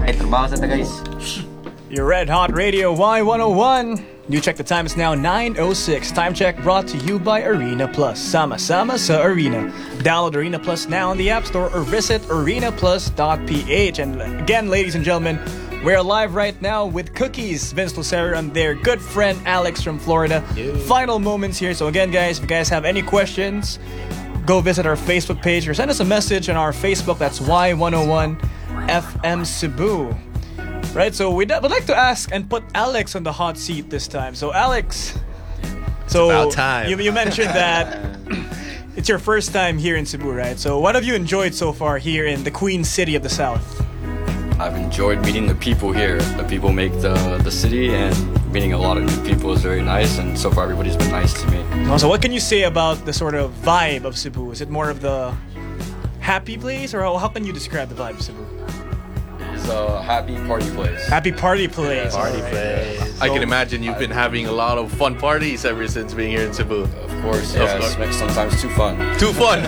Ay, trabaho sa guys. Your Red Hot Radio Y101. You check the time, it's now 9:06. Time check brought to you by Arena Plus. Sama-sama sa Arena. Download Arena Plus now on the App Store or visit arenaplus.ph. And again, ladies and gentlemen, we're live right now with Cookies, Vince Lucero, and their good friend Alex from Florida. Final moments here. So again, guys, if you guys have any questions, go visit our Facebook page or send us a message on our Facebook. That's Y101 FM Cebu. Right, so we'd like to ask and put Alex on the hot seat this time. So Alex, about time. You mentioned that it's your first time here in Cebu, right? So what have you enjoyed so far here in the Queen City of the South? I've enjoyed meeting the people here. The people make the city, and meeting a lot of new people is very nice, and so far everybody's been nice to me. Also, what can you say about the sort of vibe of Cebu? Is it more of the happy place, or how can you describe the vibe of Cebu? It's a happy party place. Happy party place. Party place. I can imagine you've been having a lot of fun parties ever since being here in Cebu. Of course, yeah. It's sometimes too fun. Too fun.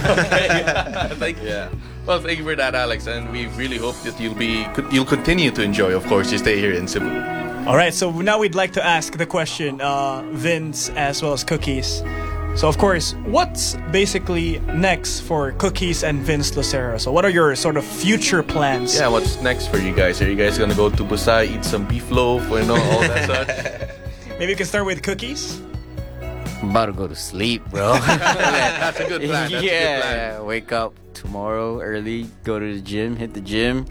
Yeah. Well, thank you for that, Alex, and we really hope that you'll continue to enjoy. Of course, you stay here in Cebu. All right, so now we'd like to ask the question, Vince as well as Cookies. So of course, what's basically next for Cookies and Vince Lucero? So what are your sort of future plans? Yeah, what's next for you guys? Are you guys gonna go to Busai, eat some beef loaf, all that such? Maybe we can start with Cookies. I'm about to go to sleep, bro. That's a good plan. That's a good plan. Yeah, wake up tomorrow early, go to the gym, hit the gym.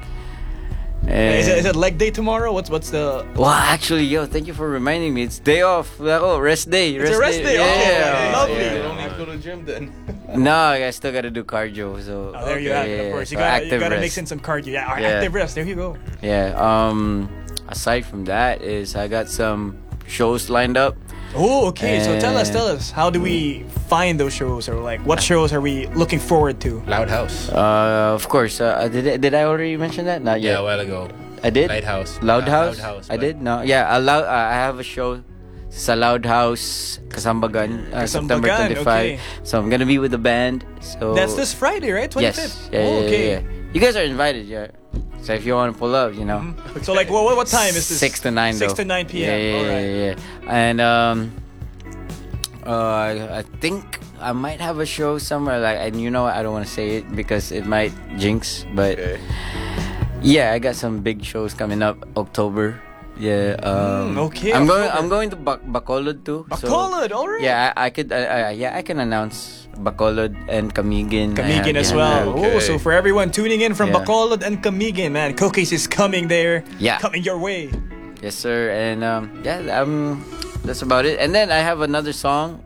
Is it leg day tomorrow? What's the? Well, actually, thank you for reminding me. It's day off. Oh, rest day. It's a rest day. Yeah, lovely. You don't need to go to the gym then. No, I still gotta do cardio. So there you have it. Of course, you gotta mix in some cardio. Yeah, active rest. There you go. Yeah. Aside from that, I got some shows lined up. Oh, okay. So tell us, how do we find those shows, or like what shows are we looking forward to? Loud House. Of course. Did I already mention that? Not yet. Yeah, a while ago. I did. Lighthouse. Loud House. I but- did. No. Yeah. I have a show. Sa Loud House, Kasambagan, September 25. Okay. So I'm gonna be with the band. So That's this Friday, right? 25th. Yes. Yeah. You guys are invited. Yeah. So if you want to pull up, So like, what time is this? 6 to 9. 6 to 9 p.m. Yeah. And I think I might have a show somewhere. I don't want to say it because it might jinx. But yeah, I got some big shows coming up October. Yeah. Okay. I'm going to Bacolod too. Bacolod, alright. Yeah, I can announce Bacolod and Camiguin. Camiguin as well. Okay. Oh, so for everyone tuning in from Yeah. Bacolod and Camiguin, man, Cookies is coming there. Yeah. Coming your way. Yes, sir. And that's about it. And then I have another song,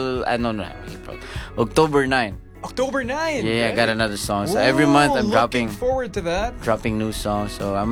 October 9. October 9. Yeah, I got another song. So Whoa, every month I'm looking forward to that. dropping new songs. So